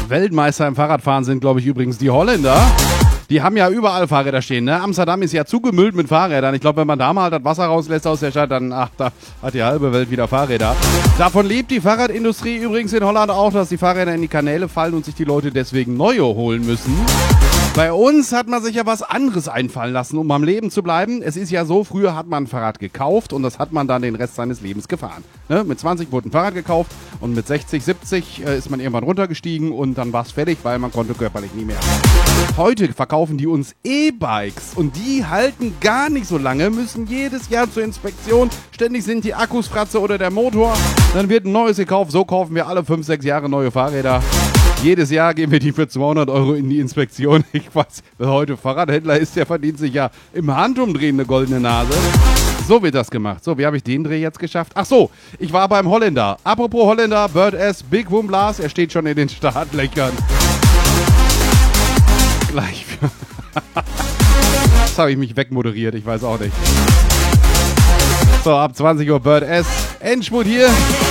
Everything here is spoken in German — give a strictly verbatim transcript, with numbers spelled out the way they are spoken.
Weltmeister im Fahrradfahren sind, glaube ich, übrigens die Holländer. Die haben ja überall Fahrräder stehen, ne? Amsterdam ist ja zugemüllt mit Fahrrädern. Ich glaube, wenn man da mal das Wasser rauslässt aus der Stadt, dann ach, da hat die halbe Welt wieder Fahrräder. Davon lebt die Fahrradindustrie übrigens in Holland auch, dass die Fahrräder in die Kanäle fallen und sich die Leute deswegen neue holen müssen. Bei uns hat man sich ja was anderes einfallen lassen, um am Leben zu bleiben. Es ist ja so, früher hat man ein Fahrrad gekauft und das hat man dann den Rest seines Lebens gefahren. Ne? Mit zwanzig wurde ein Fahrrad gekauft und mit sechzig, siebzig äh, ist man irgendwann runtergestiegen und dann war es fertig, weil man konnte körperlich nie mehr. Heute verkaufen die uns E-Bikes und die halten gar nicht so lange, müssen jedes Jahr zur Inspektion. Ständig sind die Akkus Fratze oder der Motor. Dann wird ein neues gekauft. So kaufen wir alle fünf, sechs Jahre neue Fahrräder. Jedes Jahr geben wir die für zweihundert Euro in die Inspektion. Ich weiß, wer heute Fahrradhändler ist, der verdient sich ja im Handumdrehen eine goldene Nase. So wird das gemacht. So, wie habe ich den Dreh jetzt geschafft? Ach so, ich war beim Holländer. Apropos Holländer, Bird S, Big Boom Blast, er steht schon in den Startlöchern. Gleich. Das habe ich mich wegmoderiert, ich weiß auch nicht. So, ab zwanzig Uhr Bird S. Endspurt hier.